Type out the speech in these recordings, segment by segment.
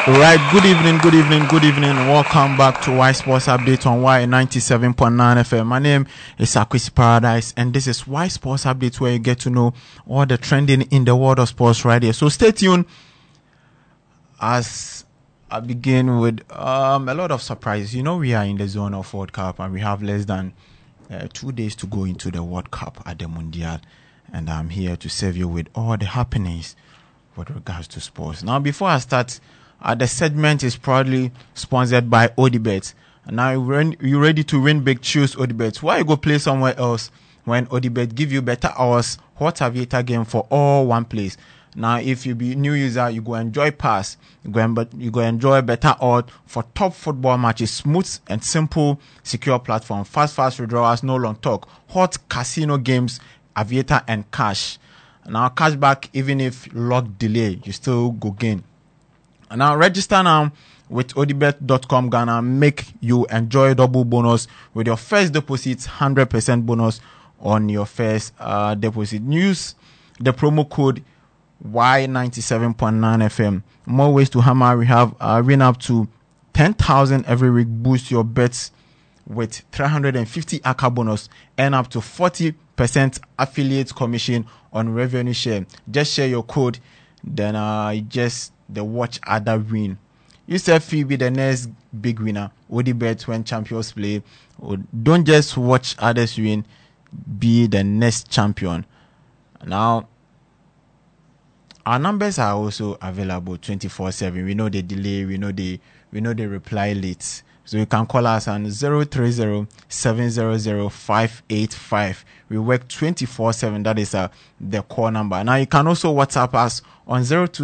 Right, good evening. Welcome back to Y Sports Update on Y97.9 FM. My name is Akwesi Paradise, and this is Y Sports Update, where you get to know all the trending in the world of sports right here. So stay tuned as I begin with a lot of surprises. You know, we are in the zone of World Cup, and we have less than 2 days to go into the World Cup at the Mundial, and I'm here to serve you with all the happenings with regards to sports. Now, before I start, the segment is proudly sponsored by Odibet. Now, you ready to win big? Choose Odibet. Why you go play somewhere else when Odibet give you better odds, hot aviator game for all one place? Now, if you be new user, you go enjoy pass. You go enjoy better odds for top football matches, smooth and simple, secure platform, fast withdrawals, no long talk, hot casino games, aviator and cash. Now, cashback, even if lock delay, you still go gain. Now, register now with odibet.com Ghana. Make you enjoy double bonus with your first deposit, 100% bonus on your first deposit. Use the promo code Y97.9 FM. More ways to hammer. We have win up to 10,000 every week. Boost your bets with 350 ACA bonus and up to 40% affiliate commission on revenue share. Just share your code, then just the watch other win. You say fee be the next big winner. Odibet when champions play. Don't just watch others win. Be the next champion. Now, our numbers are also available 24/7. We know the delay. We know the reply late. So you can call us on 030-700-585. We work 24/7. That is the call number. Now, you can also WhatsApp us on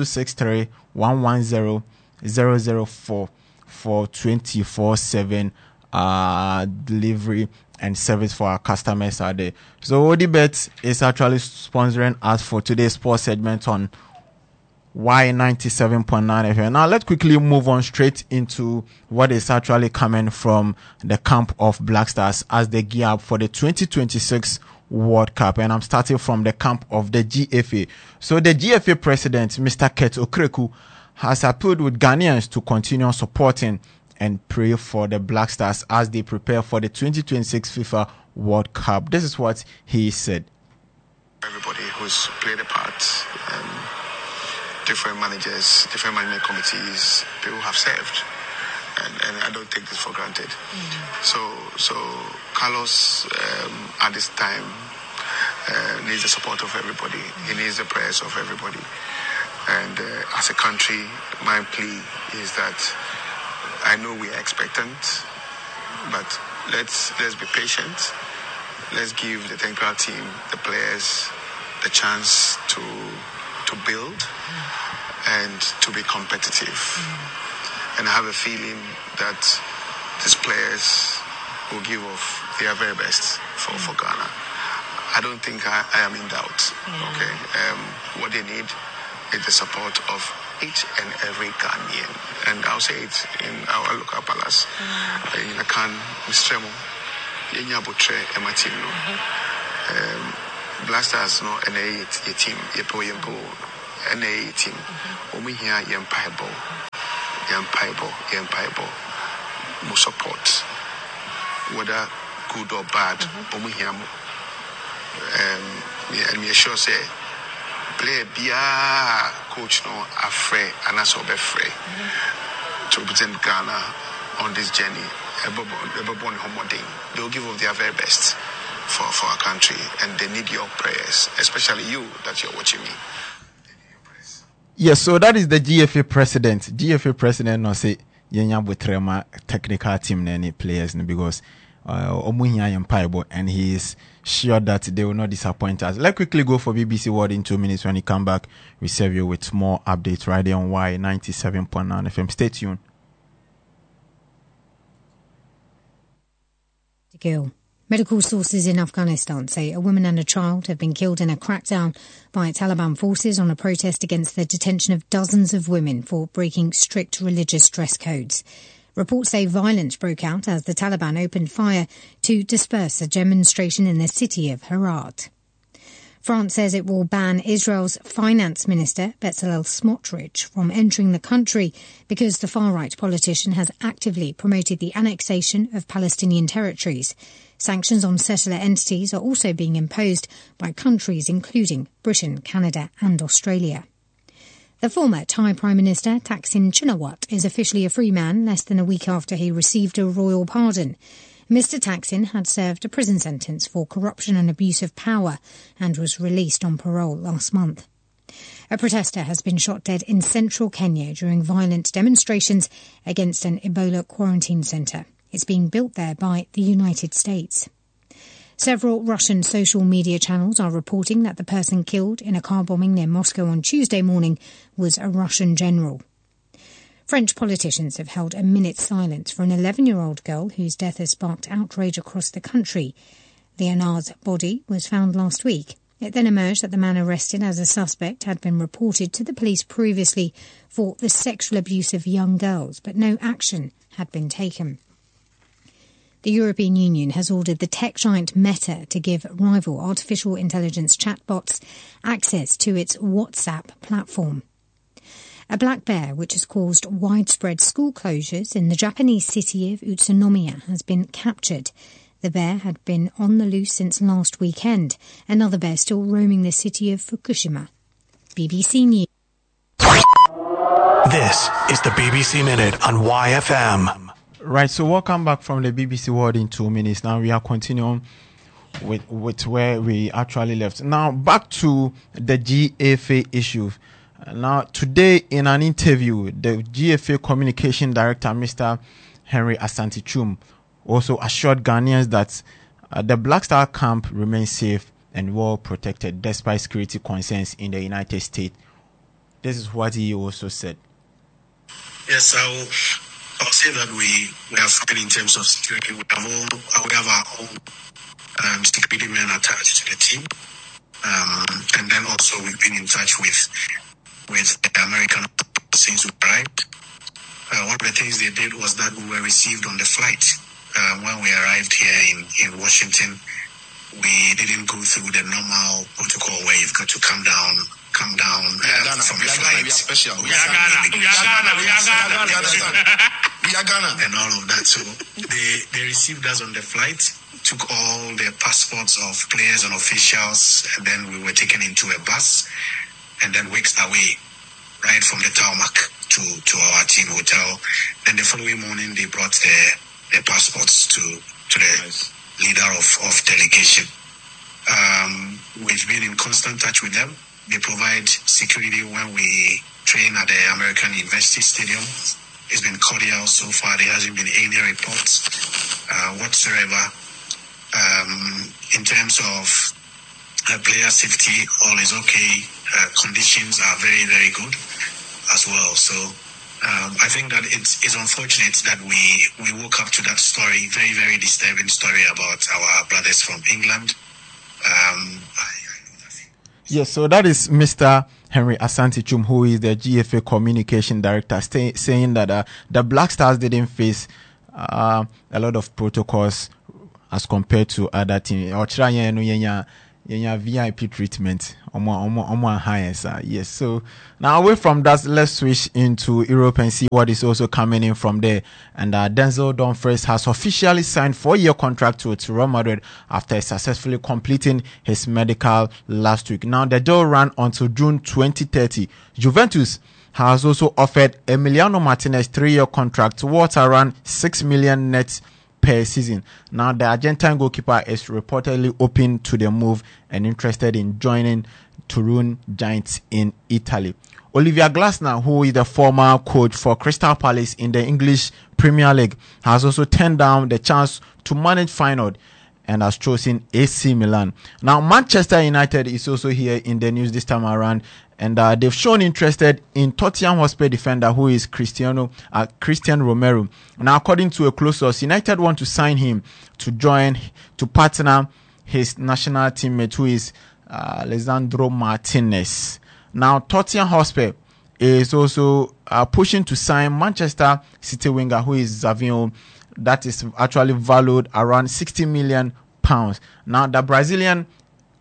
0263-110-004 for 24/7 delivery and service for our customers out there. So Odibet is actually sponsoring us for today's sports segment on Y97.9 FM. Now, let's quickly move on straight into what is actually coming from the camp of Black Stars as they gear up for the 2026 World Cup. And I'm starting from the camp of the GFA. So the GFA president, Mr. Kurt Okreku, has appealed with Ghanaians to continue supporting and pray for the Black Stars as they prepare for the 2026 FIFA World Cup. This is what he said. Everybody who's played a part, different managers, different management committees, people have served, and I don't take this for granted. So Carlos at this time needs the support of everybody. He needs the prayers of everybody. And as a country, my plea is that I know we are expectant, but let's be patient. Let's give the technical team, the players, the chance to build and to be competitive. And I have a feeling that these players will give off their very best for Ghana. I don't think I am in doubt. Okay, what they need is the support of each and every Ghanaian. And I'll say it in our local palace. In a can, Mr. Yenyabutre and my team. Blasters no NA team, Yepo, NA team. We here Yempaibo. More support. Whether good or bad, we here. And we sure say, play bia coach no afraid and also be free to represent Ghana on this journey. They'll give of their very best for our country, and they need your prayers, especially you that you're watching me. Yes, so that is the GFA president. GFA president no say yenya butrema technical team any players because and he is sure that they will not disappoint us. Let's quickly go for BBC World in 2 minutes. When you come back, we serve you with more updates right here on Y97.9 FM. Stay tuned. Medical sources in Afghanistan say a woman and a child have been killed in a crackdown by Taliban forces on a protest against the detention of dozens of women for breaking strict religious dress codes. Reports say violence broke out as the Taliban opened fire to disperse a demonstration in the city of Herat. France says it will ban Israel's finance minister, Bezalel Smotrich, from entering the country because the far-right politician has actively promoted the annexation of Palestinian territories. Sanctions on settler entities are also being imposed by countries including Britain, Canada and Australia. The former Thai Prime Minister Thaksin Shinawatra is officially a free man less than a week after he received a royal pardon. Mr Thaksin had served a prison sentence for corruption and abuse of power and was released on parole last month. A protester has been shot dead in central Kenya during violent demonstrations against an Ebola quarantine centre. It's being built there by the United States. Several Russian social media channels are reporting that the person killed in a car bombing near Moscow on Tuesday morning was a Russian general. French politicians have held a minute's silence for an 11-year-old girl whose death has sparked outrage across the country. Léonard's body was found last week. It then emerged that the man arrested as a suspect had been reported to the police previously for the sexual abuse of young girls, but no action had been taken. The European Union has ordered the tech giant Meta to give rival artificial intelligence chatbots access to its WhatsApp platform. A black bear, which has caused widespread school closures in the Japanese city of Utsunomiya, has been captured. The bear had been on the loose since last weekend. Another bear still roaming the city of Fukushima. BBC News. This is the BBC Minute on YFM. Right, so welcome back from the BBC World in 2 minutes. Now we are continuing with where we actually left. Now back to the GFA issue. Now, today in an interview, the GFA Communication Director, Mr. Henry Asante-Twum, also assured Ghanaians that the Black Star camp remains safe and well protected despite security concerns in the United States. This is what he also said. Yes, I'll say that we are fine in terms of security. We have our own security men attached to the team. And then also we've been in touch with the American since we arrived. One of the things they did was that we were received on the flight. When we arrived here in Washington, we didn't go through the normal protocol where you've got to come down from a flight. We are special. We are Ghana. And all of that. So they received us on the flight, took all the passports of players and officials, and then we were taken into a bus and then wakes away right from the tarmac to our team hotel. Then the following morning they brought their passports to the leader of delegation. We've been in constant touch with them. They provide security when we train at the American University Stadium. It's been cordial so far. There hasn't been any reports whatsoever. In terms of player safety, all is okay. Conditions are very, very good as well. So I think that it's unfortunate that we woke up to that story, very, very disturbing story about our brothers from England. Yes, so that is Mr. Henry Asante-Twum, who is the GFA Communication Director, saying that the Black Stars didn't face a lot of protocols as compared to other teams. VIP treatment. Yes. So now away from that, let's switch into Europe and see what is also coming in from there. And Denzel Dumfries has officially signed 4-year contract with Real Madrid after successfully completing his medical last week. Now the deal ran until June 2030. Juventus has also offered Emiliano Martinez 3-year contract worth around 6 million net per season. Now the Argentine goalkeeper is reportedly open to the move and interested in joining Turin Giants in Italy. Olivier Glasner, who is the former coach for Crystal Palace in the English Premier League, has also turned down the chance to manage Feyenoord and has chosen AC Milan. Now Manchester United is also here in the news this time around, and they've shown interested in Tottenham Hotspur defender who is Christian Romero. Now, according to a close source, United want to sign him to partner his national teammate who is Lisandro Martinez. Now, Tottenham Hotspur is also pushing to sign Manchester City winger who is Xavier, that is actually valued around £60 million. Now, the Brazilian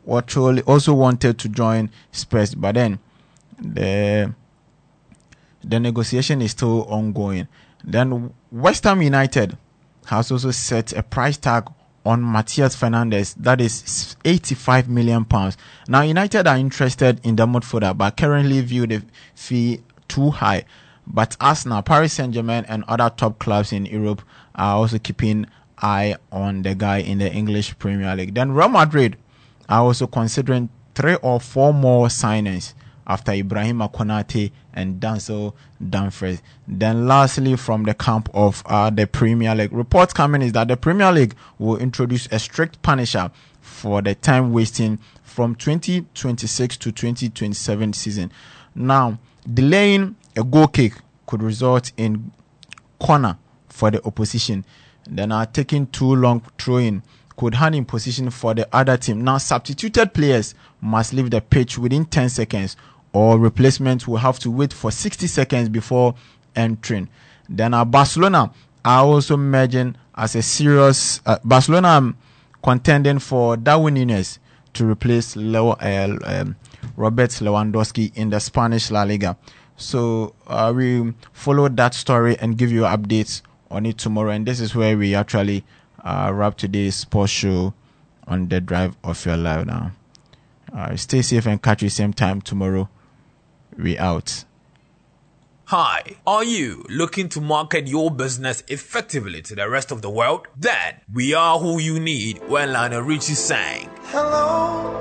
also wanted to join Spurs, but then the negotiation is still ongoing. Then West Ham United has also set a price tag on Matthias Fernandes, that is £85 million. Now, United are interested in the midfielder, but currently view the fee too high. But Arsenal, Paris Saint-Germain, and other top clubs in Europe are also keeping eye on the guy in the English Premier League. Then Real Madrid are also considering 3 or 4 more signings after Ibrahima Konate and Denzel Dumfries. Then lastly, from the camp of the Premier League, reports coming is that the Premier League will introduce a strict punisher for the time wasting from 2026 to 2027 season. Now, delaying a goal kick could result in corner for the opposition. Then taking too long throwing could hand in position for the other team. Now, substituted players must leave the pitch within 10 seconds, or replacements will have to wait for 60 seconds before entering. Then Barcelona are also merging as a serious Barcelona contending for Darwin Núñez to replace Robert Lewandowski in the Spanish La Liga. So we follow that story and give you updates on it tomorrow. And this is where we actually wrap today's sports show on the Drive of Your Life now. Stay safe and catch you same time tomorrow. We out. Hi, are you looking to market your business effectively to the rest of the world? Then we are who you need when Lionel Richie sang. Hello,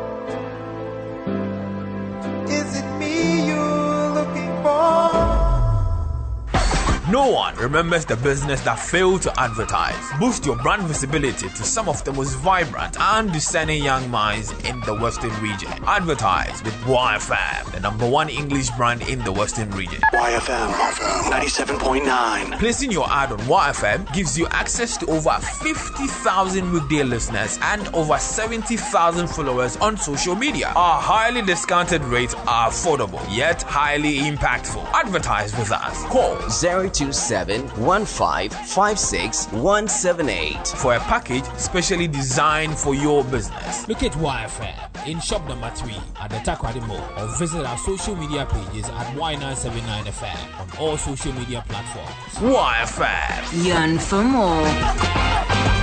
is it me you're looking for? No one remembers the business that failed to advertise. Boost your brand visibility to some of the most vibrant and discerning young minds in the Western region. Advertise with YFM, the #1 English brand in the Western region. YFM 97.9. Placing your ad on YFM gives you access to over 50,000 weekday listeners and over 70,000 followers on social media. Our highly discounted rates are affordable yet highly impactful. Advertise with us. Call 027-1556-178 for a package specially designed for your business. Look at YFM in shop number 3 at the Takoradi Mall, or visit our social media pages at Y979FM on all social media platforms. YFM. Yearn for more.